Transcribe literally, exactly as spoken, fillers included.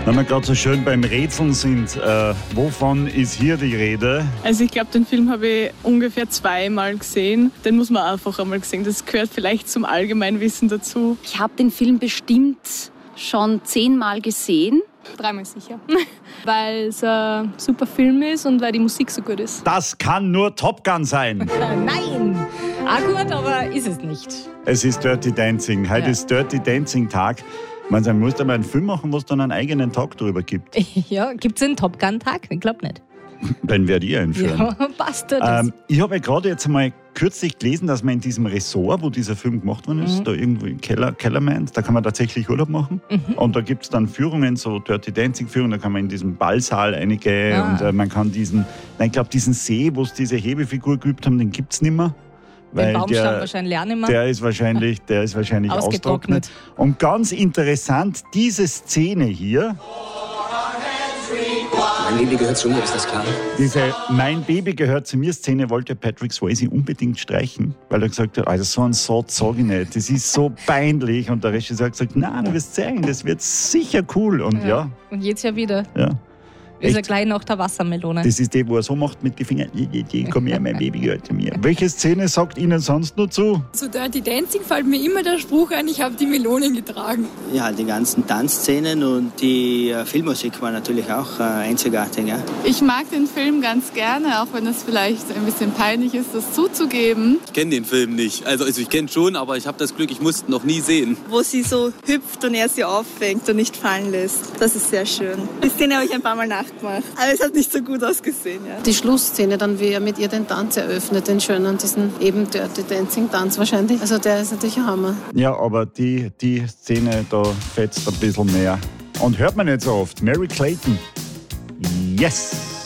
Wenn wir gerade so schön beim Rätseln sind, äh, wovon ist hier die Rede? Also ich glaube, den Film habe ich ungefähr zweimal gesehen. Den muss man einfach einmal sehen. Das gehört vielleicht zum Allgemeinwissen dazu. Ich habe den Film bestimmt schon zehnmal gesehen. Dreimal sicher. Weil es ein super Film ist und weil die Musik so gut ist. Das kann nur Top Gun sein. Nein, auch gut, aber ist es nicht. Es ist Dirty Dancing. Heute Ja. ist Dirty Dancing Tag. Man sagen, muss da mal einen Film machen, wo es dann einen eigenen Tag drüber gibt. Ja, gibt es einen Top Gun-Tag? Ich glaube nicht. Dann werde ich einführen. Ja, passt ja das. Ähm, ich habe ja gerade jetzt mal kürzlich gelesen, dass man in diesem Ressort, wo dieser Film gemacht worden ist, Mhm. da irgendwo in Keller, Kellerman, da kann man tatsächlich Urlaub machen. Mhm. Und da gibt es dann Führungen, so Dirty Dancing-Führungen, da kann man in diesen Ballsaal reingehen Ah. und äh, man kann diesen, nein, ich glaube, diesen See, wo es diese Hebefigur geübt haben, den gibt es nicht mehr. Den Baumstamm der, wahrscheinlich auch nicht mehr. der ist wahrscheinlich, der ist wahrscheinlich ausgetrocknet. Ausgetrocknet. Und ganz interessant, diese Szene hier, Mein Baby gehört zu mir, ist das klar? diese Mein Baby gehört zu mir Szene wollte Patrick Swayze unbedingt streichen, weil er gesagt hat, also so einen Satz sage ich nicht, das ist so peinlich. Und der Regisseur hat gesagt, nein, du wirst zeigen, das wird sicher cool. Und ja, Und jetzt ja wieder. ja. Ist er Echt? gleich nach der Wassermelone. Das ist die, wo er so macht mit den Fingern, komm her, mein Baby gehört zu mir. Welche Szene sagt Ihnen sonst nur zu? Zu Dirty Dancing fällt mir immer der Spruch ein, ich habe die Melonen getragen. Ja, die ganzen Tanzszenen und die äh, Filmmusik war natürlich auch äh, einzigartig. Ja. Ich mag den Film ganz gerne, auch wenn es vielleicht ein bisschen peinlich ist, das zuzugeben. Ich kenne den Film nicht. Also, also ich kenne schon, aber ich habe das Glück, ich musste ihn noch nie sehen. Wo sie so hüpft und er sie auffängt und nicht fallen lässt. Das ist sehr schön. Die Szene habe ich ein paar Mal nachgemacht. Aber es hat nicht so gut ausgesehen. Ja. Die Schlussszene, dann wie er mit ihr den Tanz eröffnet, den schönen, diesen eben Dirty Dancing Tanz wahrscheinlich. Also der ist natürlich ein Hammer. Ja, aber die, die Szene, da fetzt ein bisschen mehr. Und hört man nicht so oft. Mary Clayton. Yes!